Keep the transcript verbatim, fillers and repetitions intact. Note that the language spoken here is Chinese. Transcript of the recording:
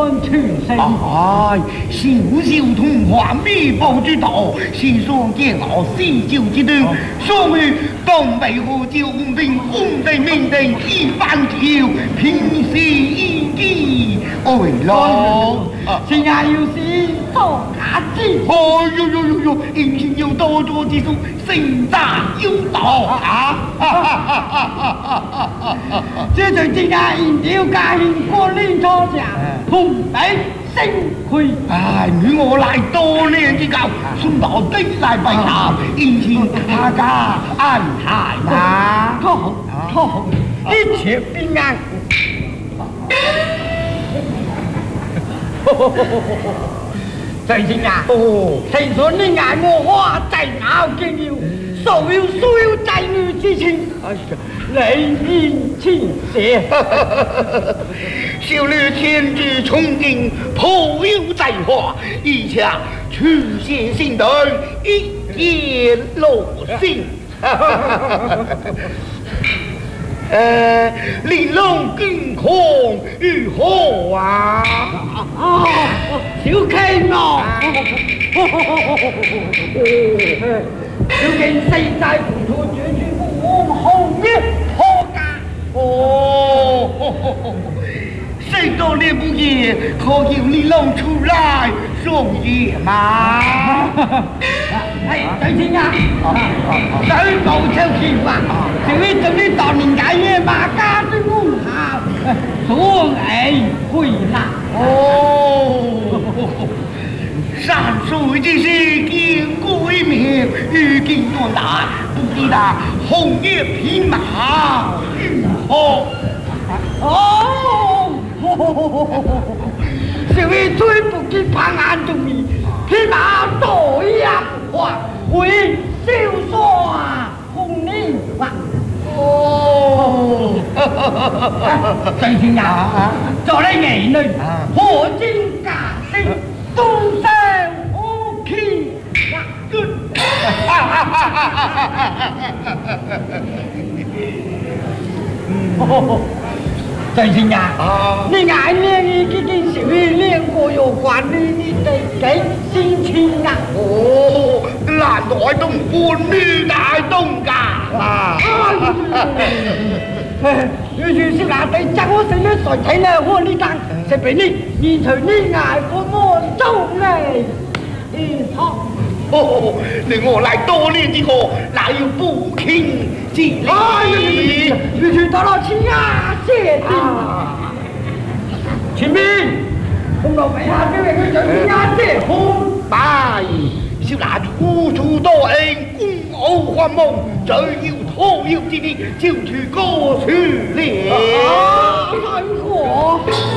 安全身。 哎，小小童话密报之道，是上见我四九之端，所以东北河九公兵，红地面地一番桥，平时一计为乐。 现在有事做假子。 哎呦呦呦呦，英雄要多做之术，胜诈有道啊！ 这就今日现调家兴过年初上，同北升亏。 哎，与我来多年之交，送到地来拜答，英雄大家安泰嘛。 可好，可好，一切平安。最近啊，哦，听说你爱我花在熬经有，所有所有仔女之情，哎呀，泪眼倾泻。 少女千之憧憬，颇有才华，以下曲线心动，一见落心。呃，玲珑更空如何啊？ 哦，小卿哦，小卿世在糊塗，處處不往紅葉破家。 哦，谁多年不见，可有玲珑出来送夜吗？ 哎，最近啊，水無超橋啊，小卿做啲當年解嘢馬家的門下，所以回啦。 哦，山水之事见过一面，如今多难，不知道红叶匹马如何？ 哦，小卿吹不及旁眼中意，匹馬多一不還，會消散紅年華。哦，最近啊，做你兒女，何經家聲，東山屋企呀，最近呀，你愛練一個跟小妹練過有關的，你得給心情啊。 哦，難台東官女大東家啊！ 有句說話對將我成了水睇了我你當，是俾你你隨你愛過我做嚟，嗯好。 哦，你我來多年之後，哪有不傾之理？ 哎，有句到了親呀，謝定。前面，紅樓尾下表佢上親呀，謝好。 拜，小男苦楚多恩，公傲幻夢，最要拖腰之力，照住歌書了。 啊，太火！